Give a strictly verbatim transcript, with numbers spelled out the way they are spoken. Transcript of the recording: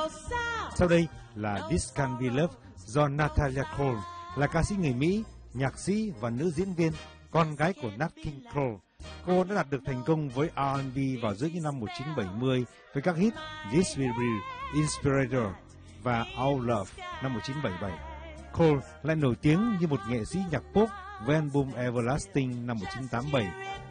Sau đây là This Can Be Love do Natalia Cole, là ca sĩ người Mỹ, nhạc sĩ và nữ diễn viên, con gái của Nat King Cole. Cô đã đạt được thành công với R and B vào giữa những năm một nghìn chín trăm bảy mươi với các hit This Will Be, Inspirator và Our Love năm một nghìn chín trăm bảy mươi bảy. Cole lại nổi tiếng như một nghệ sĩ nhạc pop với album Everlasting năm một nghìn chín trăm tám mươi bảy